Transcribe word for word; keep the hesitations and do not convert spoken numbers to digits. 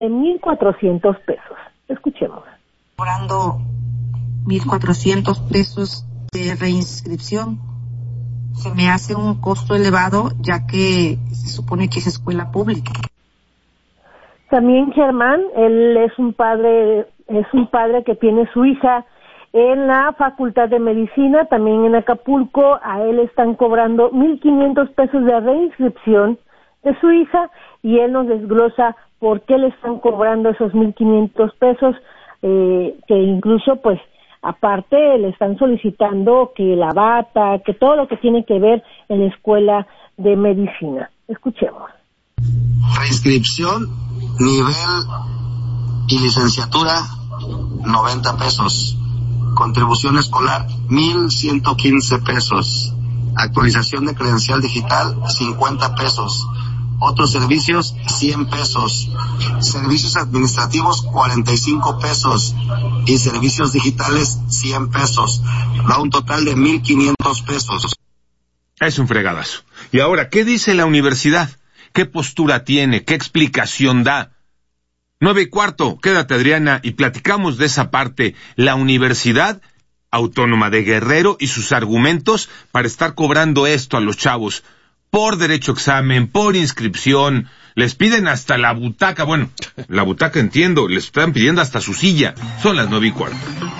en mil cuatrocientos pesos. Escuchemos. Cobrando mil cuatrocientos pesos de reinscripción. Se me hace un costo elevado, ya que se supone que es escuela pública. También Germán, él es un padre, es un padre que tiene su hija en la Facultad de Medicina, también en Acapulco. A él están cobrando mil quinientos pesos de reinscripción de su hija, y él nos desglosa por qué le están cobrando esos mil quinientos pesos, eh, que incluso, pues, aparte le están solicitando que la bata, que todo lo que tiene que ver en la escuela de medicina. Escuchemos. Reinscripción, nivel y licenciatura, noventa pesos. Contribución escolar, mil ciento quince pesos. Actualización de credencial digital, cincuenta pesos. Otros servicios, cien pesos. Servicios administrativos, cuarenta y cinco pesos. Y servicios digitales, cien pesos. Da un total de mil quinientos pesos. Es un fregadazo. Y ahora, ¿qué dice la universidad? ¿Qué postura tiene? ¿Qué explicación da? Nueve y cuarto, quédate, Adriana, y platicamos de esa parte. La Universidad Autónoma de Guerrero y sus argumentos para estar cobrando esto a los chavos. Por derecho a examen, por inscripción, les piden hasta la butaca. Bueno, la butaca entiendo, les están pidiendo hasta su silla. Son las nueve y cuarto.